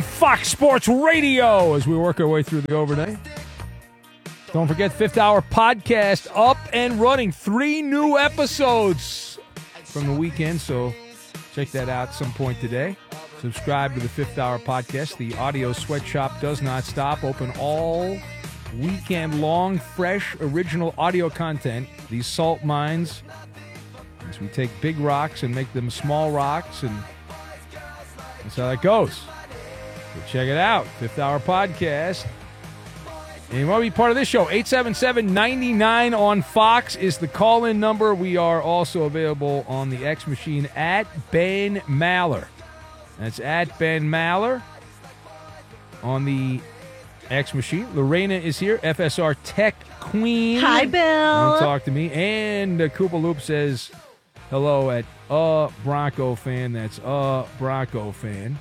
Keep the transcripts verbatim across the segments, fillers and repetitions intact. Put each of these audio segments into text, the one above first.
Fox Sports Radio as we work our way through the overnight. Don't forget, Fifth Hour Podcast up and running. Three new episodes from the weekend, so check that out some point today. Subscribe to the Fifth Hour Podcast. The audio sweatshop does not stop. Open all weekend long, fresh, original audio content. These salt mines, as we take big rocks and make them small rocks, and that's how that goes. So check it out, Fifth Hour Podcast. And you want to be part of this show, eight seven seven, nine nine on Fox is the call-in number. We are also available on the X machine at Ben Maller. That's at Ben Maller on the X machine. Lorena is here, F S R Tech Queen. Hi, Bill. Don't talk to me. And uh, Koopa Loop says hello at a Bronco fan. That's a Bronco fan.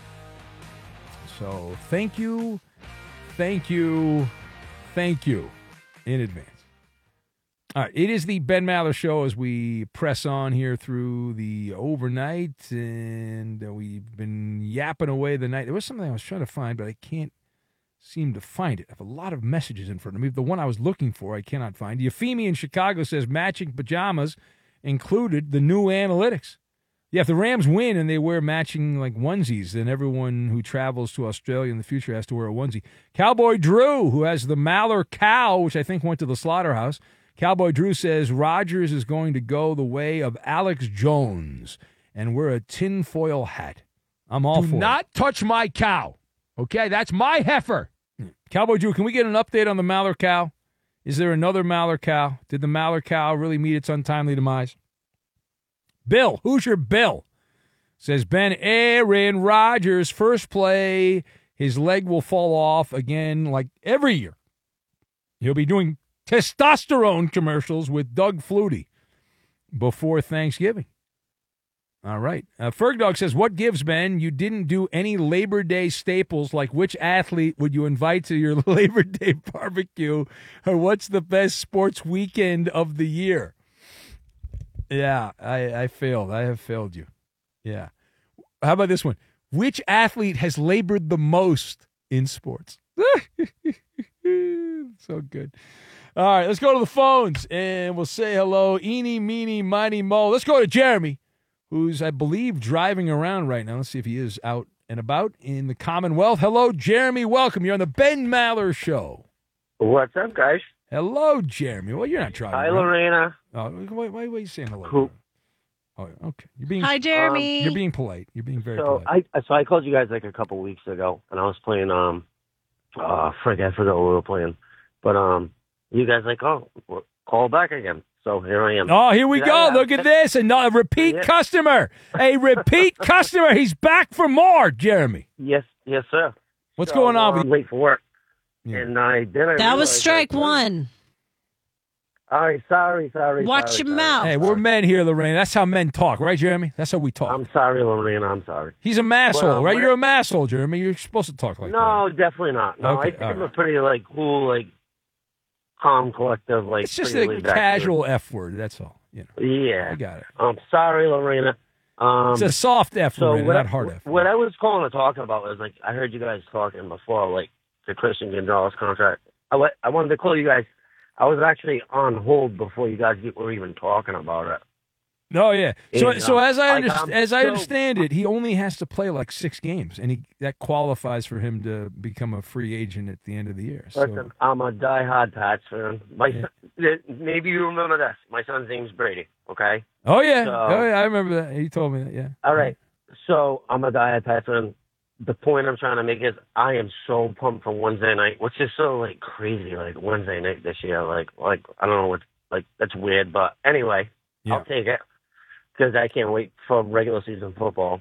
So thank you, thank you, thank you in advance. All right, it is the Ben Maller Show as we press on here through the overnight, and we've been yapping away the night. There was something I was trying to find, but I can't seem to find it. I have a lot of messages in front of me. The one I was looking for, I cannot find. Euphemia in Chicago says matching pajamas included the new analytics. Yeah, if the Rams win and they wear matching like onesies, then everyone who travels to Australia in the future has to wear a onesie. Cowboy Drew, who has the Maller cow, which I think went to the slaughterhouse. Cowboy Drew says Rodgers is going to go the way of Alex Jones and wear a tinfoil hat. I'm all Do for it. Do not touch my cow. Okay, that's my heifer. Cowboy Drew, can we get an update on the Maller cow? Is there another Maller cow? Did the Maller cow really meet its untimely demise? Bill, who's your Bill? Says Ben Aaron Rodgers, first play, his leg will fall off again like every year. He'll be doing testosterone commercials with Doug Flutie before Thanksgiving. All right. Uh, Fergdog says, what gives, Ben? You didn't do any Labor Day staples, like which athlete would you invite to your Labor Day barbecue, or what's the best sports weekend of the year? Yeah, I, I failed. I have failed you. Yeah. How about this one? Which athlete has labored the most in sports? So good. All right, let's go to the phones, and we'll say hello. Eeny, meeny, miny, mo. Let's go to Jeremy, who's, I believe, driving around right now. Let's see if he is out and about in the Commonwealth. Hello, Jeremy. Welcome. You're on the Ben Maller Show. What's up, guys? Hello, Jeremy. Well, you're not driving Hi, around. Lorena. Oh, why, why, why are you saying hello? Cool. Oh, okay. You're being Hi, Jeremy. Um, you're being polite. You're being very so polite. I so I called you guys like a couple weeks ago, and I was playing um, uh, frick, I forgot what we were playing, but um, you guys like, oh, well, call back again. So here I am. Oh, here we Yeah, go. yeah. Look at this. And a repeat Yeah. customer. A repeat customer. He's back for more, Jeremy. Yes, yes, sir. What's So, going on uh, with you? Wait for work, Yeah. and I then I That was realized, strike like, one. All right, sorry, sorry. Watch sorry, your sorry. mouth. Hey, we're men here, Lorraine. That's how men talk, right, Jeremy? That's how we talk. I'm sorry, Lorena. I'm sorry. He's a masshole, Well, right? we're- You're a masshole, Jeremy. You're supposed to talk like No, definitely not. No, Okay, I think all I'm a right. pretty like cool, like calm, collective, that. like. It's just pretty a laid-back casual F word. That's all. You know, dude. Yeah. I got it. I'm sorry, Lorena. Um, It's a soft F so word, what, not I, hard F word. what I was calling to talk about was like I heard you guys talking before, like the Christian Gonzalez contract. I wa- I wanted to call you guys. I was actually on hold before you guys were even talking about it. No, yeah. So, And, so um, as I like, underst- I'm as I so- understand it, he only has to play like six games, and he that qualifies for him to become a free agent at the end of the year. So, Listen, I'm a diehard Pats fan. My Yeah. son, maybe you remember this. My son's name's Brady. Okay. oh yeah, So- oh yeah, I remember that. He told me that. Yeah. All right. So I'm a diehard Pats fan. The point I'm trying to make is I am so pumped for Wednesday night, which is so like crazy, like Wednesday night this year. Like, like I don't know what, like that's weird, but anyway, Yeah. I'll take it because I can't wait for regular season football.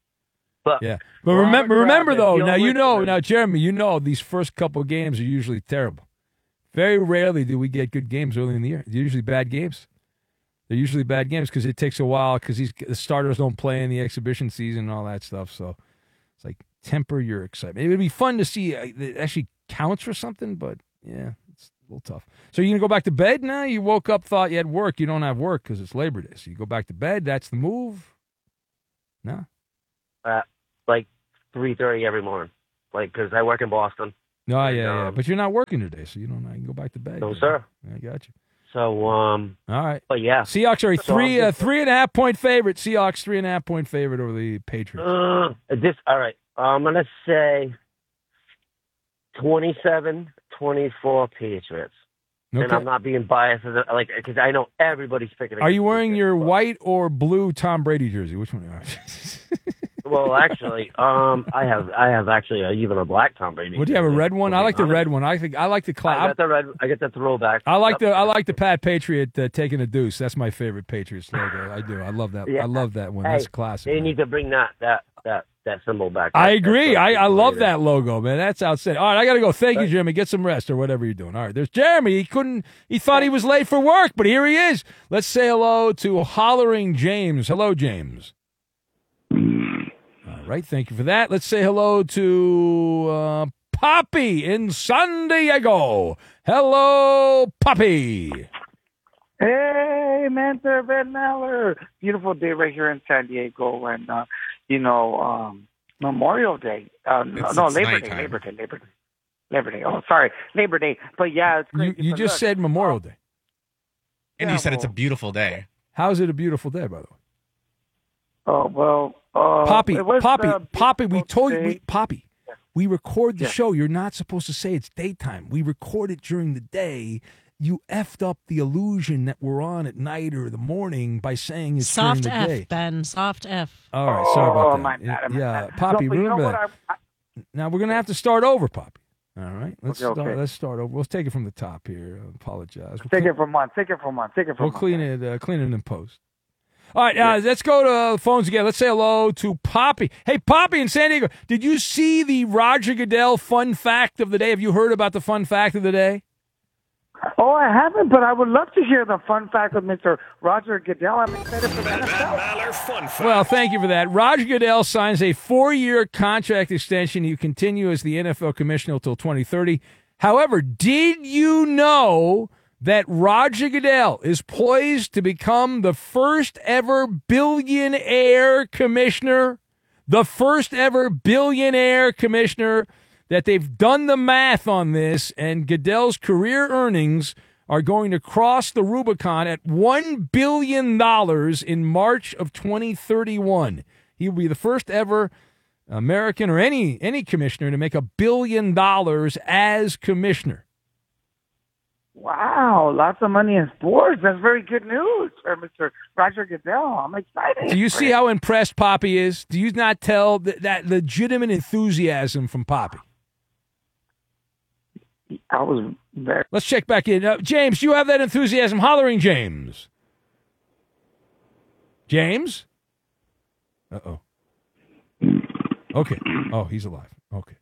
But Yeah, but Robert remember, remember Kraft, though. you're Now you know. listening. Now Jeremy, you know these first couple games are usually terrible. Very rarely do we get good games early in the year. They're usually bad games. They're usually bad games because it takes a while because these the starters don't play in the exhibition season and all that stuff. So it's like temper your excitement. It would be fun to see uh, it actually counts for something, but yeah, it's a little tough. So you gonna go back to bed now? You woke up, thought you had work. You don't have work because it's Labor Day. So you go back to bed. That's the move. No. uh, like three thirty every morning. like because I work in Boston. No, yeah, yeah. um, But you're not working today, so you don't. I can go back to bed. No, sir. I got you. So, um, all right. But yeah, Seahawks are a So three, I'm uh, just- three and a half point favorite. Seahawks three and a half point favorite over the Patriots. uh, this all right. I'm gonna say twenty-seven twenty-four Patriots. Okay. And I'm not being biased, as a, like because I know everybody's picking. Are you against wearing Patriots, your but- white or blue Tom Brady jersey? Which one are you? Well, actually, um, I have I have actually a, even a black Tom Brady. What do you have? A red one? To I be like the honest. red one. I think I like the I cloud. got the red. I get the throwback. I like the Yep. I like the Pat Patriot uh, taking a deuce. That's my favorite Patriots logo. I do. I love that. Yeah. I love that one. Hey, That's classic. They man. need to bring that that that that symbol back. I That- agree. that's I, what I people love hated. that logo, man. That's outstanding. All right, I got to go. Thank you, Right. Jimmy. Get some rest or whatever you're doing. All right, there's Jeremy. He couldn't. He thought he was late for work, but here he is. Let's say hello to Hollering James. Hello, James. All right, thank you for that. Let's say hello to uh, Poppy in San Diego. Hello, Poppy. Hey, Mentor Van Meller. Beautiful day right here in San Diego. And, uh, you know, um, Memorial Day. Uh, no, It's- no it's Labor Day, nighttime. Labor Day, Labor Day. Labor Day. Oh, sorry. Labor Day. But, yeah, it's You, crazy. you But just look, said Memorial Day. And Yeah, you said it's a well- beautiful day. How's it a beautiful day, by the way? Oh, well. Uh, Poppy, it was, Poppy, uh, Poppy, we beautiful told you, day. we, Poppy, we record the Yeah. show. You're not supposed to say it's daytime. We record it during the day. You effed up the illusion that we're on at night or the morning by saying it's Soft during the F, day. Ben. Soft F. All right, sorry about Oh, that. my bad, my yeah, bad. Poppy, No, but you know remember what? that. I, I, Now we're gonna have to start over, Poppy. All right, let's Okay, start. okay. Let's start over. Let's take it from the top here. I apologize. We'll take clean, it from one. Take it from one. Take it from we'll one. clean it. Uh, clean it in post. All right, uh, let's go to the phones again. Let's say hello to Poppy. Hey, Poppy in San Diego. Did you see the Roger Goodell fun fact of the day? Have you heard about the fun fact of the day? Oh, I haven't, but I would love to hear the fun fact with Mister Roger Goodell. I'm excited for the N F L. Maller Fun Fact. Well, thank you for that. Roger Goodell signs a four-year contract extension. He will continue as the N F L commissioner until twenty thirty. However, did you know that Roger Goodell is poised to become the first ever billionaire commissioner? The first ever billionaire commissioner. That they've done the math on this, and Goodell's career earnings are going to cross the Rubicon at one billion dollars in March of twenty thirty-one. He will be the first ever American or any any commissioner to make a billion dollars as commissioner. Wow, lots of money in sports. That's very good news for Mister Roger Goodell. I'm excited. Do you see how impressed Poppy is? Do you not tell that, that legitimate enthusiasm from Poppy? I was very. Let's check back in. Uh, James, do you have that enthusiasm? Hollering James. James? Uh-oh. Okay. Oh, he's alive. Okay.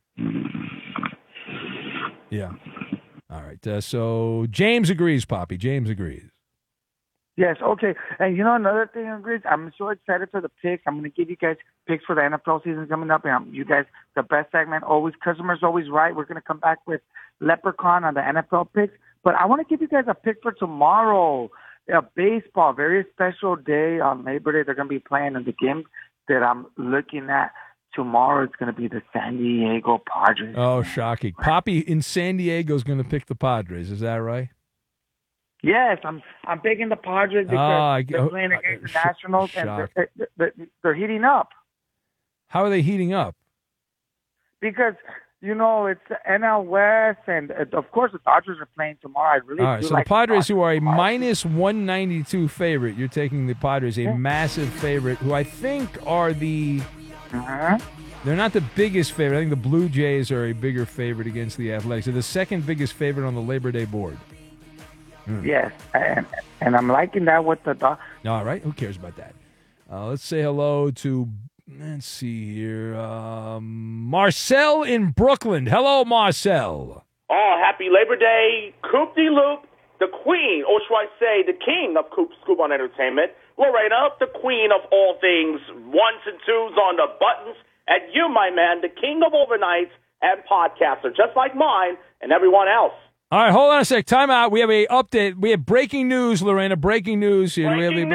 Yeah. All right. Uh, so James agrees, Poppy. James agrees. Yes, okay. And you know another thing, Ingrid? I'm so excited for the picks. I'm going to give you guys picks for the N F L season coming up. And um, you guys, the best segment, always, customers always right. We're going to come back with Leprechaun on the N F L picks. But I want to give you guys a pick for tomorrow. A baseball, very special day on Labor Day. They're going to be playing in the game that I'm looking at. Tomorrow it's going to be the San Diego Padres. Oh, shocking. Poppy in San Diego is going to pick the Padres. Is that right? Yes, I'm I'm picking the Padres because Ah, I- they're playing oh, against the sh- Nationals and shock. they're, they're, they're heating up. How are they heating up? Because, you know, it's the N L West, and uh, of course the Dodgers are playing tomorrow. I really All right, do so like the Padres, who are a Dodgers. minus one ninety-two favorite, you're taking the Padres, a massive favorite, who I think are the, Uh-huh. they're not the biggest favorite. I think the Blue Jays are a bigger favorite against the Athletics. They're the second biggest favorite on the Labor Day board. Yes, and, and I'm liking that with the Dodgers. All right, who cares about that? Uh, let's say hello to, let's see here, um, Marcel in Brooklyn. Hello, Marcel. Oh, happy Labor Day, Coop de Loop, the queen, or should I say the king of Coop Scoop on Entertainment. Lorena, the queen of all things ones and twos on the buttons, and you, my man, the king of overnights and podcaster, just like mine and everyone else. All right, hold on a sec. Time out. We have a update. We have breaking news, Lorena. Breaking news here. we have Breaking a, news!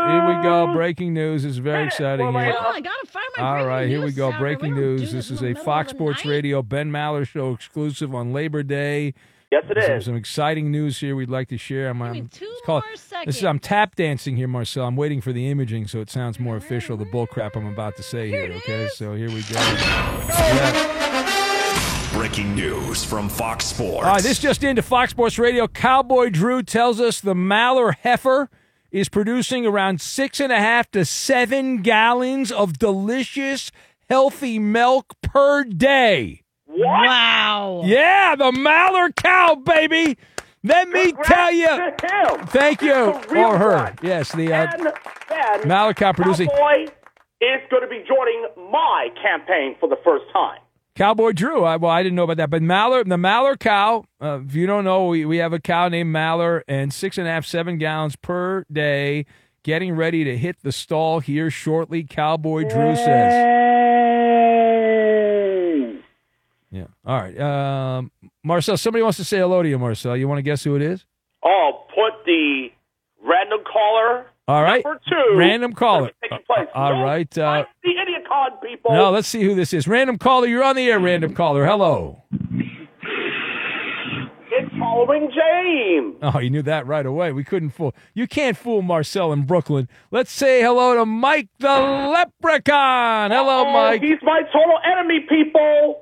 here we go. Breaking news. This is very exciting Well, here. well, Oh, I gotta find my All breaking right, here we news go. sounder. Breaking We don't do news. This is in a the Fox middle of Sports the night. Radio Ben Maller Show exclusive on Labor Day. Yes, it Some, is. some exciting news here we'd like to share. I'm, Give I'm me two it's called- more seconds. This is I'm tap dancing here, Marcel. I'm waiting for the imaging so it sounds more official. The bull crap I'm about to say here. Here it Okay, is. so here we go. Yeah. Breaking news from Fox Sports. All right, this just into Fox Sports Radio. Cowboy Drew tells us the Maller heifer is producing around six and a half to seven gallons of delicious, healthy milk per day. Wow. Yeah, the Maller cow, baby. Let me tell you. To him. Thank you. The real Or her. one. Yes, the uh, And then Maller cow producing. Cowboy is going to be joining my campaign for the first time. Cowboy Drew. I, well, I didn't know about that, but Maller, the Maller cow. Uh, if you don't know, we, we have a cow named Maller, and six and a half, seven gallons per day, getting ready to hit the stall here shortly. Cowboy Drew says. Yeah. All right. Um, Marcel, somebody wants to say hello to you, Marcel. You want to guess who it is? Oh, put the random caller. All right. Number two. Random caller. Taking place. All Don't right. Uh, fight the idiot con people. no, let's see who this is. Random caller. You're on the air. Random caller. Hello. It's following James. Oh, you knew that right away. We couldn't fool. You can't fool Marcel in Brooklyn. Let's say hello to Mike the Leprechaun. Hello, Oh, Mike. he's my total enemy, people.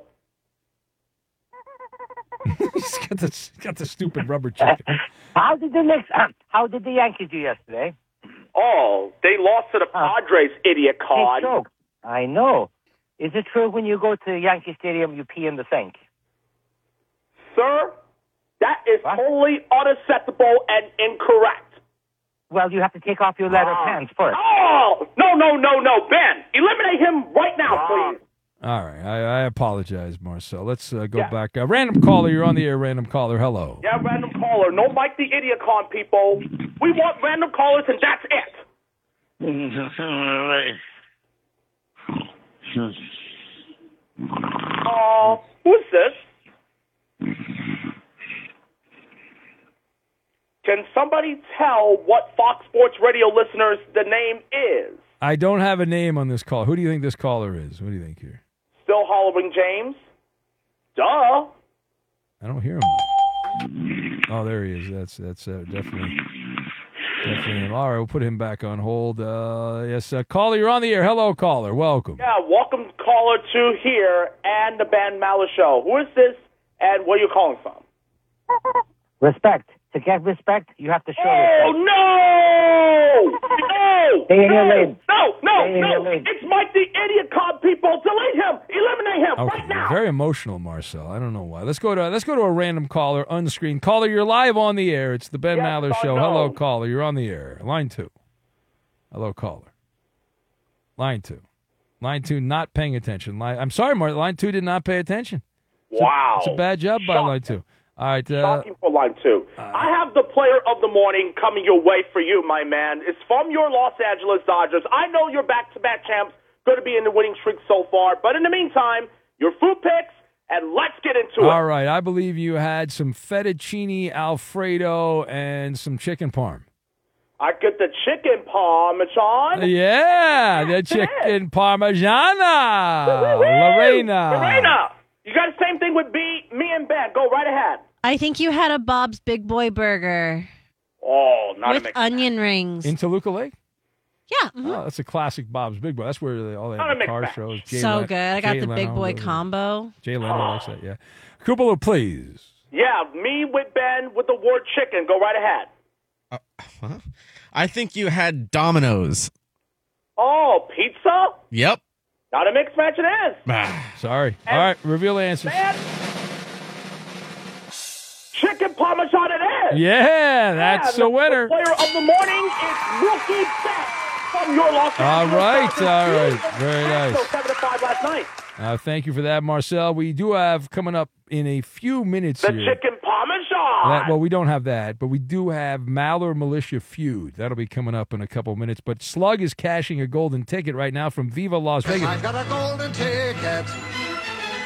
He's got the, he's got the stupid rubber chicken. How did the Knicks? Uh, how did the Yankees do yesterday? Oh, they lost to the Padres, idiot Hey, con. joke. I know. Is it true when you go to Yankee Stadium you pee in the sink? Sir, that is What? totally unacceptable and incorrect. Well, you have to take off your leather Ah. pants first. Oh, no, no, no, no. Ben, eliminate him right now, please. All right. I, I apologize, Marcel. Let's uh, go Yeah. back. Uh, random caller. You're on the air. Random caller. Hello. Yeah, random caller. No Mike the idiot con, people. We want random callers, and that's it. Oh, who's this? Can somebody tell what Fox Sports Radio listeners the name is? I don't have a name on this call. Who do you think this caller is? What do you think here? Still hollering James? Duh. I don't hear him. Oh, there he is. That's that's uh, definitely definitely him. All right, we'll put him back on hold. Uh, yes, uh, caller, you're on the air. Hello, caller. Welcome. Yeah, welcome caller two here and the Ben Maller Show. Who is this and where are you calling from? Respect. To get respect, you have to show Oh, respect. no! No! Stay in no! your lane. No, no, Stay in no! your lane. It's Mike the idiot con, people! Delete him! Eliminate him Okay, right now! very emotional, Marcel. I don't know why. Let's go to let's go to a random caller, unscreened caller. You're live on the air. It's the Ben Yes, Maller I Show. know. Hello, caller. You're on the air. Line two. Hello, caller. Line two. Line two, not paying attention. Line, I'm sorry, Mark. Line two did not pay attention. Wow. It's a bad job by Shocking. line two. All right. Uh, Shocking for line two. I have the player of the morning coming your way for you, my man. It's from your Los Angeles Dodgers. I know you're back-to-back champs, going to be in the winning streak so far. But in the meantime, your food picks, and let's get into all it. right. I believe you had some fettuccine Alfredo and some chicken parm. I get the chicken parmesan. Yeah, the chicken parmigiana. Lorena. Lorena. You got the same thing with B, me and Ben. Go right ahead. I think you had a Bob's Big Boy Burger Oh, not a with mix. onion rings. In Toluca Lake? Yeah. mhm. Oh, that's a classic Bob's Big Boy. That's where they, all they Not have a the car mixed shows. match. Jay So Len- good. I got Jay the Big Leno Boy does it. combo. Jay Leno likes that, yeah. Kupalo, please. Yeah, me with Ben with the word chicken. Go right ahead. Huh? I think you had Domino's. Oh, pizza? Yep. Not a mixed match it is. Sorry. And- All right, reveal the answer. Man, chicken parmesan it is. Yeah, that's Yeah, the winner. Player of the morning is Rookie Bet from your Los All Angeles right, Dodgers. all right. He was Very Astros nice. seven to five last night. Uh, thank you for that, Marcel. We do have coming up in a few minutes The here. chicken parmesan. That, well, we don't have that, but we do have Maller Militia Feud. That'll be coming up in a couple minutes. But Slug is cashing a golden ticket right now from Viva Las Vegas. I got a golden ticket.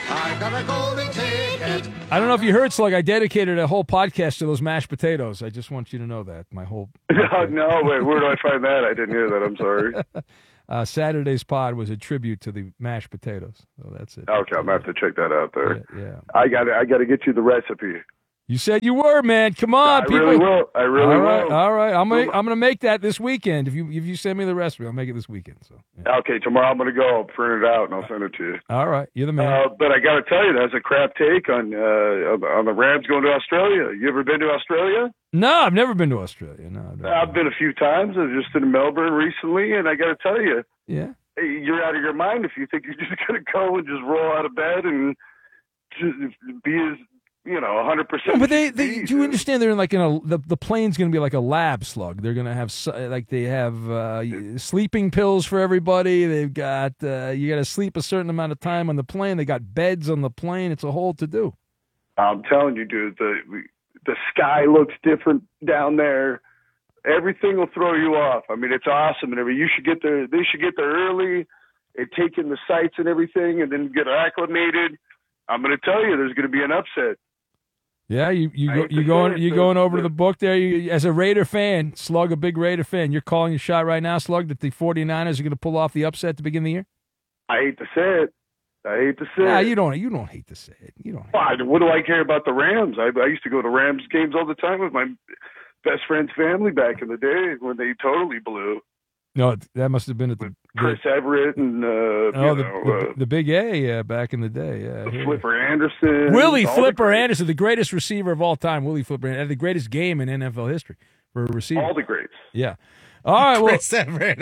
I got a golden ticket. I don't know if you heard, Slug. I dedicated a whole podcast to those mashed potatoes. I just want you to know that. My whole. No, no, wait, where do I find that? I didn't hear that. I'm sorry. uh, Saturday's pod was a tribute to the mashed potatoes. So that's it. Okay, I'm going to have to check that out there. Yeah. yeah. I got I got to get you the recipe. You said you were, man. Come on, I people. really will. I really all right, will. All right, I'm gonna I'm gonna make that this weekend. If you if you send me the recipe, I'll make it this weekend. So. Yeah. Okay, tomorrow I'm going to go. I'll print it out and I'll send it to you. All right, you're the man. Uh, but I got to tell you, that's a crap take on uh, on the Rams going to Australia. You ever been to Australia? No, I've never been to Australia. No, no. I've been a few times. I was just in Melbourne recently, and I got to tell you, yeah, you're out of your mind if you think you're just going to go and just roll out of bed and just be as, you know, one hundred percent. No, but they, they do you understand? They're in like in a the, the plane's going to be like a lab, Slug. They're going to have like they have uh, sleeping pills for everybody. They've got uh, you got to sleep a certain amount of time on the plane. They got beds on the plane. It's a whole to do. I'm telling you, dude, the the sky looks different down there. Everything will throw you off. I mean, it's awesome and everything. You should get there. They should get there early and take in the sights and everything, and then get acclimated. I'm going to tell you, there's going to be an upset. Yeah, you you go, you going you going over to the book there. You, as a Raider fan, Slug, a big Raider fan, you're calling your shot right now, Slug, that the 49ers are going to pull off the upset to begin the year. I hate to say it. I hate to say nah, it. you don't. You don't hate to say it. You don't. Why? What do I care about the Rams? I, I used to go to Rams games all the time with my best friend's family back in the day when they totally blew. No, that must have been at the Chris the, Everett and uh, oh, you the, know, the, uh, the Big A, yeah, back in the day. Yeah, the Flipper Anderson, Willie all Flipper the Anderson, the greatest receiver of all time. Willie Flipper, and the greatest game in N F L history for a receiver. All the greats. Yeah. All right. Well, Chris Everett.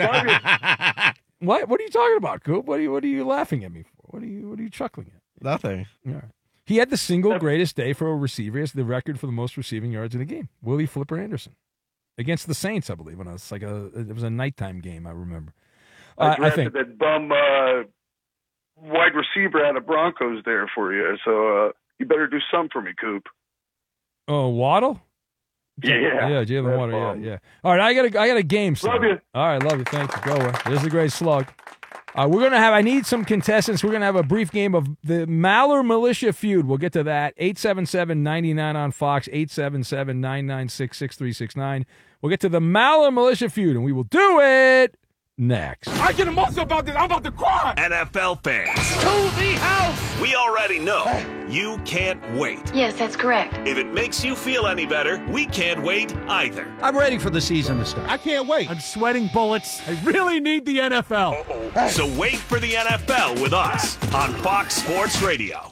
what? What are you talking about, Coop? What are you? What are you laughing at me for? What are you? What are you chuckling at? Nothing. All right. He had the single greatest day for a receiver. He has the record for the most receiving yards in a game. Willie Flipper Anderson against the Saints, I believe. When it was like a, it was a nighttime game. I remember. I Uh, I think that bum uh, wide receiver out of Broncos there for you. So uh, you better do something for me, Coop. Oh, Waddle. Yeah, yeah, Jalen That Waddle. bum. Yeah, yeah. All right, I got a, I got a game. Slug. Love you. All right, love you. Thank you. Go away. There's the great Slug. Uh, we're gonna have. I need some contestants. We're gonna have a brief game of the Maller Militia feud. We'll get to that. eight seven seven, nine nine on Fox. eight seven seven, nine nine six, six three six nine. We'll get to the Maller Militia feud, and we will do it next. I get emotional about this. I'm about to cry. N F L fans. To the house. We already know you can't wait. Yes, that's correct. If it makes you feel any better, we can't wait either. I'm ready for the season to start. I can't wait. I'm sweating bullets. I really need the N F L. Uh-oh. So wait for the N F L with us on Fox Sports Radio.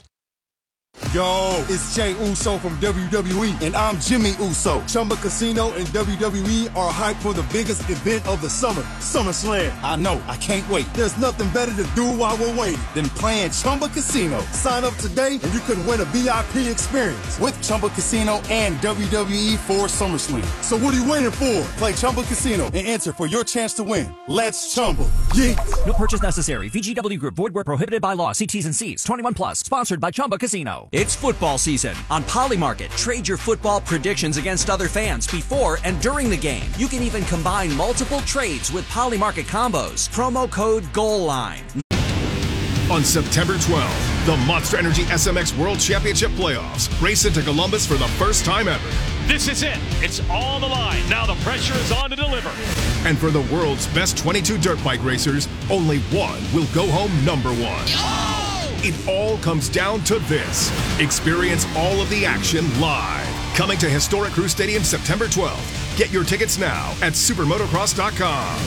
Yo, it's Jay Uso from W W E, and I'm Jimmy Uso. Chumba Casino and W W E are hyped for the biggest event of the summer, SummerSlam. I know, I can't wait. There's nothing better to do while we're waiting than playing Chumba Casino. Sign up today, and you could win a V I P experience with Chumba Casino and W W E for SummerSlam. So what are you waiting for? Play Chumba Casino and enter for your chance to win. Let's Chumba. Yeah. No purchase necessary. V G W Group. Void where prohibited by law. See T's and C's. twenty-one plus. Sponsored by Chumba Casino. It's football season. On Polymarket, trade your football predictions against other fans before and during the game. You can even combine multiple trades with Polymarket combos. Promo code GOALLINE. On September twelfth, the Monster Energy S M X World Championship Playoffs race into Columbus for the first time ever. This is it. It's on the line. Now the pressure is on to deliver. And for the world's best twenty-two dirt bike racers, only one will go home number one. It all comes down to this. Experience all of the action live. Coming to Historic Crew Stadium September twelfth. Get your tickets now at supermotocross dot com.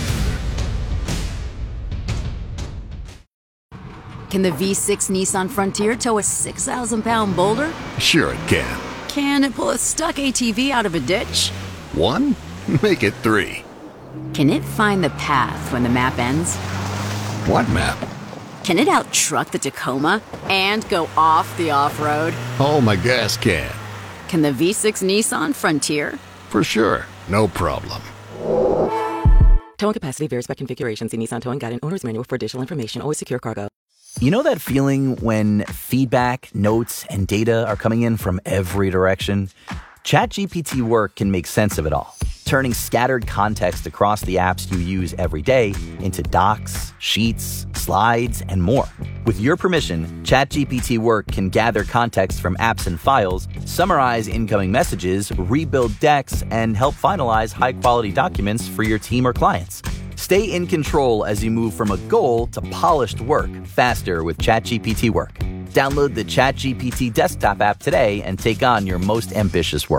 Can the V six Nissan Frontier tow a six thousand pound boulder? Sure it can. Can it pull a stuck A T V out of a ditch? One? Make it three. Can it find the path when the map ends? What map? Can it out-truck the Tacoma and go off the off-road? Oh, my gas can. Can the V six Nissan Frontier? For sure. No problem. Towing capacity varies by configuration. See Nissan Towing Guide and Owner's Manual for additional information. Always secure cargo. You know that feeling when feedback, notes, and data are coming in from every direction? ChatGPT Work can make sense of it all. turning scattered context across the apps you use every day into docs, sheets, slides, and more. With your permission, ChatGPT Work can gather context from apps and files, summarize incoming messages, rebuild decks, and help finalize high-quality documents for your team or clients. Stay in control as you move from a goal to polished work faster with ChatGPT Work. Download the ChatGPT desktop app today and take on your most ambitious work.